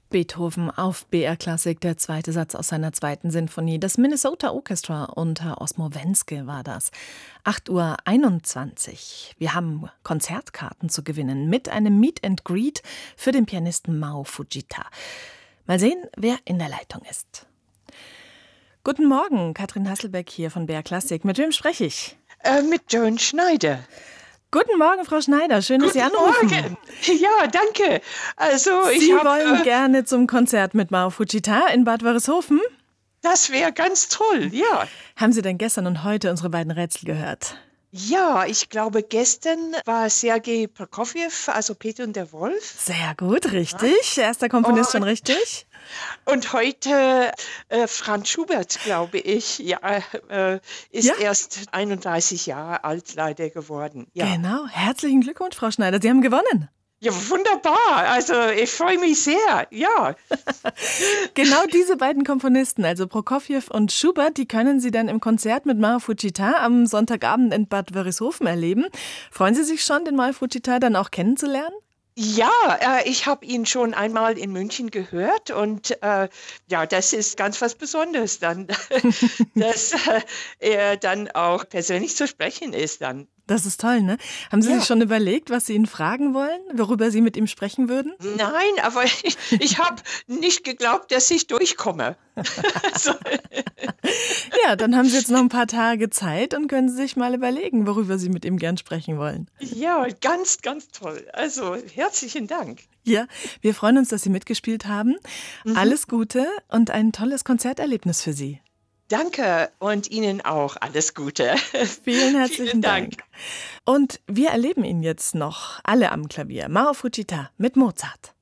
Beethoven auf BR Klassik, der zweite Satz aus seiner zweiten Sinfonie. Das Minnesota Orchestra unter Osmo Wenske war das. 8:21 Uhr. Wir haben Konzertkarten zu gewinnen mit einem Meet and Greet für den Pianisten Mao Fujita. Mal sehen, wer in der Leitung ist. Guten Morgen, Katrin Hasselbeck hier von BR Klassik. Mit wem spreche ich? Mit Joan Schneider. Guten Morgen, Frau Schneider. Schön, dass Sie anrufen. Guten Morgen. Ja, danke. Also, Sie wollen gerne zum Konzert mit Mao Fujita in Bad Wörishofen? Das wäre ganz toll, ja. Haben Sie denn gestern und heute unsere beiden Rätsel gehört? Ja, ich glaube, gestern war Sergei Prokofjew, also Peter und der Wolf. Sehr gut, richtig. Erster Komponist schon richtig. Und heute Franz Schubert, glaube ich, ist erst 31 Jahre alt leider geworden. Ja. Genau, herzlichen Glückwunsch, Frau Schneider, Sie haben gewonnen. Ja, wunderbar. Also ich freue mich sehr, ja. Genau diese beiden Komponisten, also Prokofjew und Schubert, die können Sie dann im Konzert mit Mao Fujita am Sonntagabend in Bad Wörishofen erleben. Freuen Sie sich schon, den Mao Fujita dann auch kennenzulernen? Ja, ich habe ihn schon einmal in München gehört und das ist ganz was Besonderes dann, dass er dann auch persönlich zu sprechen ist dann. Das ist toll, ne? Haben Sie sich schon überlegt, was Sie ihn fragen wollen, worüber Sie mit ihm sprechen würden? Nein, aber ich habe nicht geglaubt, dass ich durchkomme. Also. Ja, dann haben Sie jetzt noch ein paar Tage Zeit und können Sie sich mal überlegen, worüber Sie mit ihm gern sprechen wollen. Ja, ganz, ganz toll. Also herzlichen Dank. Ja, wir freuen uns, dass Sie mitgespielt haben. Alles Gute und ein tolles Konzerterlebnis für Sie. Danke und Ihnen auch alles Gute. Vielen herzlichen Dank. Und wir erleben ihn jetzt noch alle am Klavier. Mao Fujita mit Mozart.